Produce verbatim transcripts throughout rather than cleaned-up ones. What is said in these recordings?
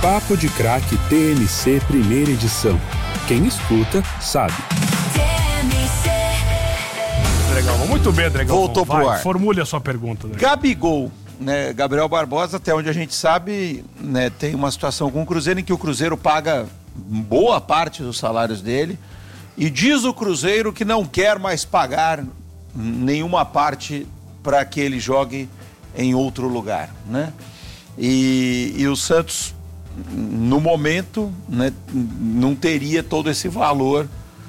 Papo de Craque T N C Primeira Edição. Quem escuta, sabe. Dregão, muito bem, Dregão. Voltou Vai, pro ar. Formule a sua pergunta, Dregão. Gabigol, né? Gabriel Barbosa, até onde a gente sabe, né, tem uma situação com o Cruzeiro em que o Cruzeiro paga boa parte dos salários dele e diz o Cruzeiro que não quer mais pagar nenhuma parte para que ele jogue em outro lugar, né? E, e o Santos, no momento, né, não teria todo esse valor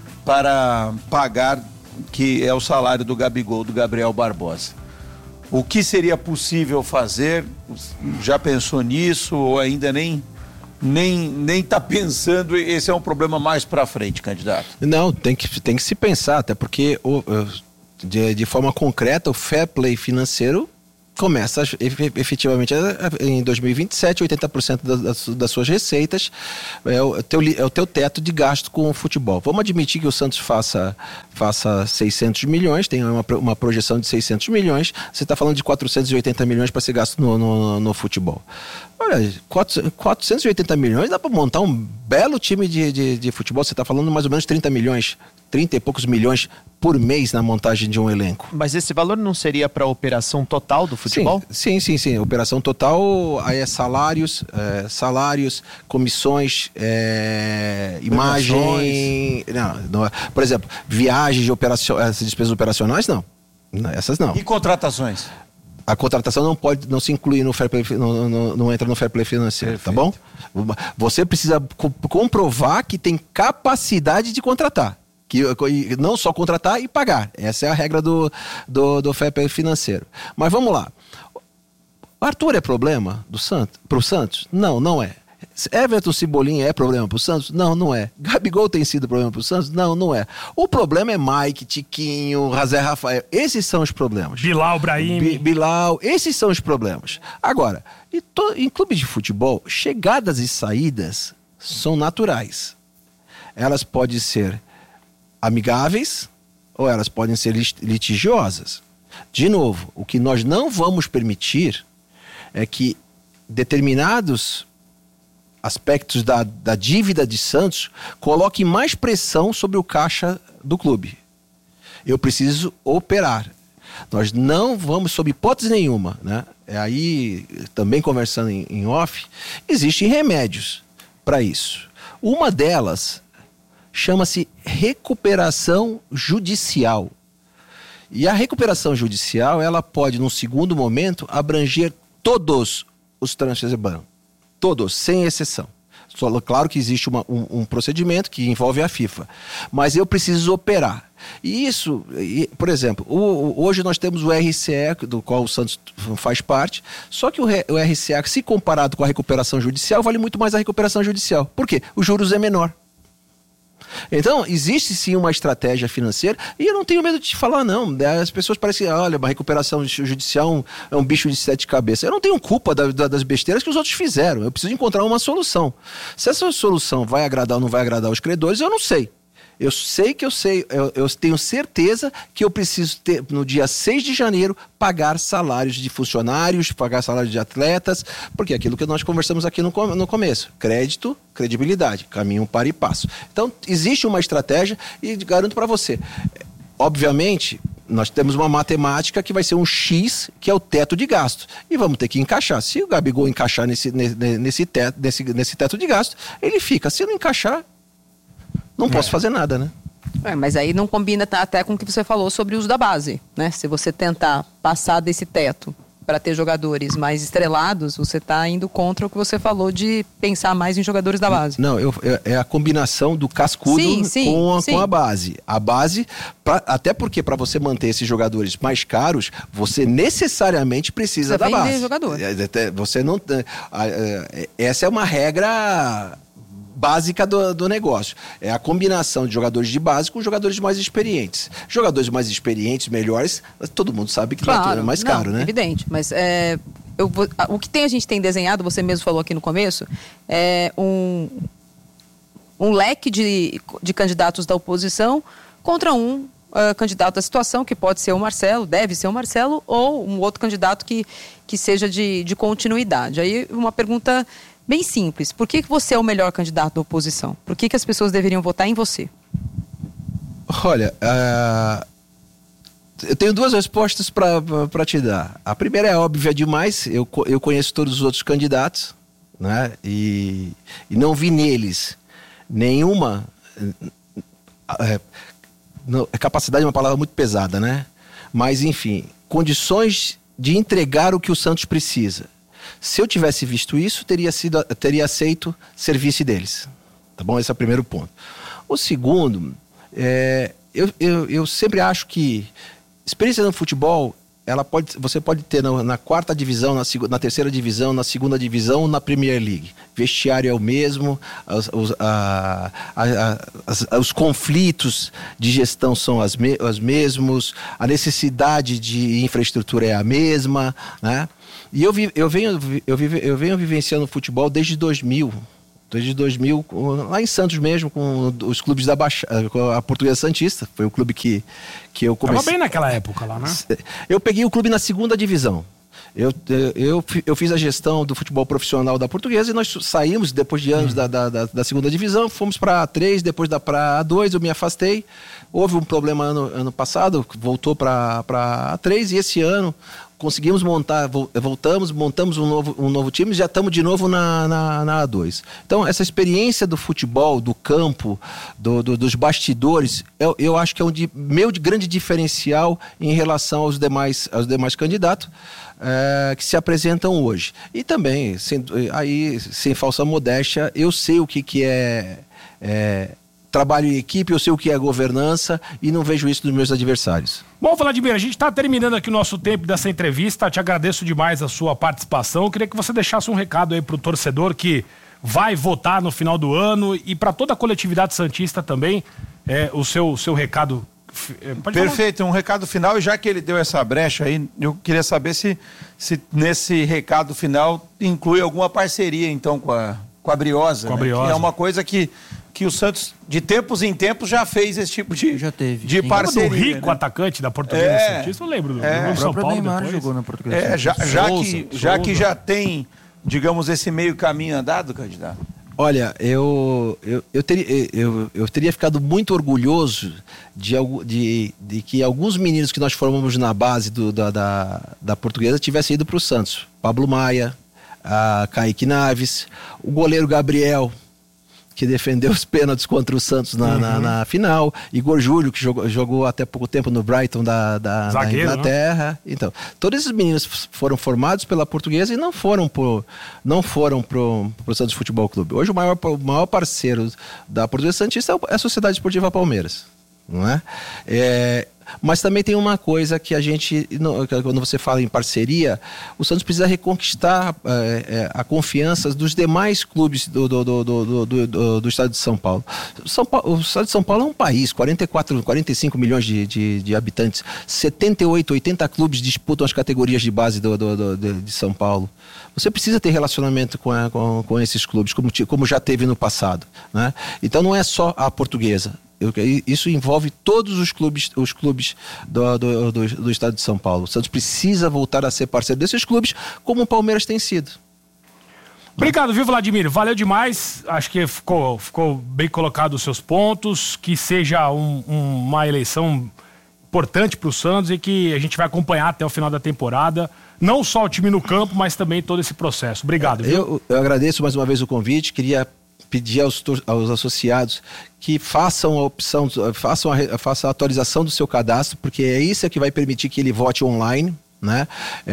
para pagar, que é o salário do Gabigol, do Gabriel Barbosa. O que seria possível fazer? Já pensou nisso ou ainda nem nem nem está pensando? Esse é um problema mais para frente, candidato. Não, tem que, tem que se pensar, até porque o, de, de forma concreta o fair play financeiro começa efetivamente em dois mil e vinte e sete, oitenta por cento das, das suas receitas é o, teu, é o teu teto de gasto com o futebol. Vamos admitir que o Santos faça, faça seiscentos milhões, tem uma, uma projeção de seiscentos milhões, você está falando de quatrocentos e oitenta milhões para ser gasto no, no, no futebol. Olha, quatrocentos e oitenta milhões dá para montar um belo time de, de, de futebol, você está falando mais ou menos trinta milhões, trinta e poucos milhões por mês na montagem de um elenco. Mas esse valor não seria para a operação total do futebol? Sim, sim, sim, sim. Operação total aí é salários, é, salários, comissões, é, imagem. Não, não, por exemplo, viagens de operação, essas despesas operacionais, não. Essas não. E contratações? A contratação não pode, não se inclui no fair play, não, não, não entra no fair play financeiro, perfeito, tá bom? Você precisa co- comprovar que tem capacidade de contratar. Que, não só contratar e pagar. Essa é a regra do, do, do fair play financeiro. Mas vamos lá. Arthur é problema do Santos, pro Santos? Não, não é. Everton Cebolinha é problema pro Santos? Não, não é. Gabigol tem sido problema pro Santos? Não, não é. O problema é Mike, Tiquinho, Razé Rafael. Esses são os problemas. Bilal, Brahim. B- Bilal, esses são os problemas. Agora, em, to, em clubes de futebol, chegadas e saídas são naturais. Elas podem ser amigáveis ou elas podem ser litigiosas. De novo, o que nós não vamos permitir é que determinados aspectos da, da dívida de Santos coloquem mais pressão sobre o caixa do clube. Eu preciso operar. Nós não vamos, sob hipótese nenhuma, né? É aí, também conversando em, em off, existem remédios para isso. Uma delas chama-se recuperação judicial. E a recuperação judicial, ela pode, num segundo momento, abranger todos os transfers banco. Todos, sem exceção. Só, claro que existe uma, um, um procedimento que envolve a FIFA. Mas eu preciso operar. E isso, e, por exemplo, o, o, hoje nós temos o R C E, do qual o Santos faz parte, só que o, o R C E, se comparado com a recuperação judicial, vale muito mais a recuperação judicial. Por quê? Os juros é menor. Então, existe sim uma estratégia financeira e eu não tenho medo de te falar, não. As pessoas parecem que, olha, uma recuperação judicial é um bicho de sete cabeças. Eu não tenho culpa da, da, das besteiras que os outros fizeram. Eu preciso encontrar uma solução. Se essa solução vai agradar ou não vai agradar os credores, eu não sei. Eu sei que eu sei, eu, eu tenho certeza que eu preciso ter, no dia seis de janeiro, pagar salários de funcionários, pagar salários de atletas, porque é aquilo que nós conversamos aqui no, no começo. Crédito, credibilidade, caminho para e passo. Então, existe uma estratégia e garanto para você. Obviamente, nós temos uma matemática que vai ser um X, que é o teto de gasto. E vamos ter que encaixar. Se o Gabigol encaixar nesse, nesse, teto, nesse, nesse teto de gasto, ele fica. Se não encaixar, não posso é. fazer nada, né? É, mas aí não combina até com o que você falou sobre o uso da base, né? Se você tentar passar desse teto para ter jogadores mais estrelados, você está indo contra o que você falou de pensar mais em jogadores da base. Não, eu, é a combinação do cascudo sim, sim, com, a, sim. com a base. A base, pra, até porque para você manter esses jogadores mais caros, você necessariamente precisa você da base. Jogador. Você não, essa é uma regra básica do, do negócio. É a combinação de jogadores de base com jogadores mais experientes. Jogadores mais experientes, melhores, todo mundo sabe que claro, é mais não, caro, né? Evidente, mas é, eu, o que tem, a gente tem desenhado, você mesmo falou aqui no começo, é um, um leque de, de candidatos da oposição contra um uh, candidato da situação, que pode ser o Marcelo, deve ser o Marcelo, ou um outro candidato que, que seja de, de continuidade. Aí uma pergunta Bem simples. Por que que você é o melhor candidato da oposição? Por que que as pessoas deveriam votar em você? Olha, uh, eu tenho duas respostas para te dar. A primeira é óbvia demais. Eu, eu conheço todos os outros candidatos, né? E, e não vi neles nenhuma... É, não, capacidade é uma palavra muito pesada, né? Mas, enfim, condições de entregar o que o Santos precisa. Se eu tivesse visto isso, teria, sido, teria aceito ser vice deles. Tá bom? Esse é o primeiro ponto. O segundo, é, eu, eu, eu sempre acho que experiência no futebol, ela pode, você pode ter na, na quarta divisão, na, na terceira divisão, na segunda divisão, na Premier League. Vestiário é o mesmo, os, os, a, a, a, as, os conflitos de gestão são as me, os mesmos, a necessidade de infraestrutura é a mesma, né? E eu, vi, eu, venho, eu, vi, eu venho vivenciando o futebol desde dois mil. Desde dois mil, lá em Santos mesmo, com os clubes da Baixada, com a Portuguesa Santista. Foi o clube que, que eu comecei. Tava bem naquela época lá, né? Eu peguei o clube na segunda divisão. Eu, eu, eu fiz a gestão do futebol profissional da Portuguesa e nós saímos, depois de anos, hum. da, da, da segunda divisão, fomos para A três, depois da para A dois, eu me afastei. Houve um problema ano, ano passado, voltou para A três e esse ano conseguimos montar, voltamos, montamos um novo, um novo time e já estamos de novo na, na, na A dois. Então, essa experiência do futebol, do campo, do, do, dos bastidores, eu, eu acho que é um de, meu de grande diferencial em relação aos demais, aos demais candidatos é, que se apresentam hoje. E também, sem, aí, sem falsa modéstia, eu sei o que, que é... é trabalho em equipe, eu sei o que é governança e não vejo isso dos meus adversários. Bom, Vladimir, a gente está terminando aqui o nosso tempo dessa entrevista. Te agradeço demais a sua participação. Eu queria que você deixasse um recado aí pro torcedor que vai votar no final do ano e para toda a coletividade santista também, é, o seu, seu recado. Pode Perfeito, falar? Um recado final, e já que ele deu essa brecha aí, eu queria saber se, se nesse recado final inclui alguma parceria então com a, com a Briosa, com a né? Briosa. Que é uma coisa que que o Santos, de tempos em tempos, já fez esse tipo de, já teve, de parceria. Do rico, né? atacante da Portuguesa é, Santista, eu lembro do, é, do São Paulo Neymar depois. jogou na Portuguesa É, já, já, Souza, que, já Souza. que já tem, digamos, esse meio caminho andado, candidato. Olha, eu, eu, eu, teria, eu, eu teria ficado muito orgulhoso de, de, de que alguns meninos que nós formamos na base do, da, da, da Portuguesa tivessem ido para o Santos. Pablo Maia, a Kaique Naves, o goleiro Gabriel, que defendeu os pênaltis contra o Santos na, uhum. na, na final, Igor Júlio, que jogou, jogou até pouco tempo no Brighton da, da, Zagueiro, da Inglaterra. Né? Então, todos esses meninos foram formados pela Portuguesa e não foram pro, não foram pro, pro Santos Futebol Clube. Hoje o maior, o maior parceiro da Portuguesa Santista é a Sociedade Esportiva Palmeiras, não é? É... Mas também tem uma coisa que a gente, quando você fala em parceria, o Santos precisa reconquistar é, a confiança dos demais clubes do, do, do, do, do, do, do estado de São Paulo. São Paulo. O estado de São Paulo é um país, quarenta e quatro, quarenta e cinco milhões de, de, de habitantes, setenta e oito, oitenta clubes disputam as categorias de base do, do, do, de, de São Paulo. Você precisa ter relacionamento com, a, com, com esses clubes, como, como já teve no passado, né? Então não é só a Portuguesa. Isso envolve todos os clubes, os clubes do, do, do, do estado de São Paulo. O Santos precisa voltar a ser parceiro desses clubes, como o Palmeiras tem sido. Obrigado, viu, Vladimir? Valeu demais. Acho que ficou, ficou bem colocado os seus pontos. Que seja um, um, uma eleição importante para o Santos e que a gente vai acompanhar até o final da temporada. Não só o time no campo, mas também todo esse processo. Obrigado, viu? Eu, eu agradeço mais uma vez o convite. Queria pedir aos, aos associados que façam a opção, façam a, façam a atualização do seu cadastro, porque é isso que vai permitir que ele vote online, né?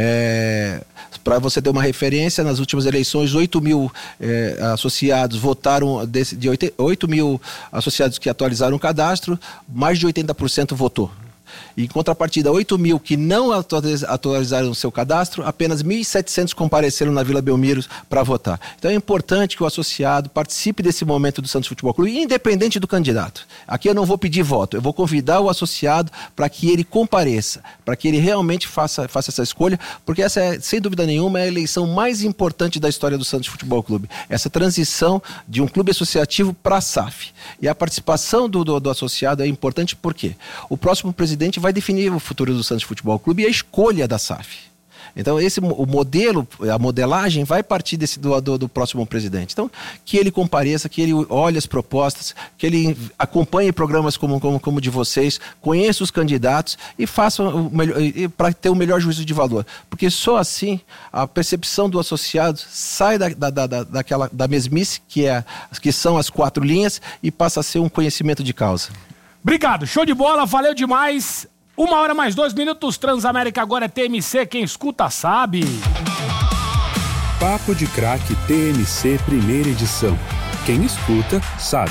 É, para você ter uma referência, nas últimas eleições, oito mil é, associados votaram, desse, de oito mil associados que atualizaram o cadastro, mais de oitenta por cento votou. Em contrapartida, oito mil que não atualizaram o seu cadastro, apenas mil e setecentos compareceram na Vila Belmiro para votar. Então é importante que o associado participe desse momento do Santos Futebol Clube, independente do candidato. Aqui eu não vou pedir voto, eu vou convidar o associado para que ele compareça, para que ele realmente faça, faça essa escolha, porque essa é, sem dúvida nenhuma, é a eleição mais importante da história do Santos Futebol Clube. Essa transição de um clube associativo para a S A F. E a participação do, do, do associado é importante porque o próximo presidente vai definir o futuro do Santos Futebol Clube e a escolha da S A F. Então, esse, o modelo, a modelagem vai partir desse, do, do, do próximo presidente. Então, que ele compareça, que ele olhe as propostas, que ele acompanhe programas como, como, como o de vocês, conheça os candidatos e faça o melhor, para ter o melhor juízo de valor. Porque só assim a percepção do associado sai da, da, da, daquela, da mesmice, que, é, que são as quatro linhas, e passa a ser um conhecimento de causa. Obrigado, show de bola, valeu demais. Uma hora mais dois minutos, Transamérica agora é T M C, quem escuta sabe. Papo de Craque T M C primeira edição. Quem escuta sabe.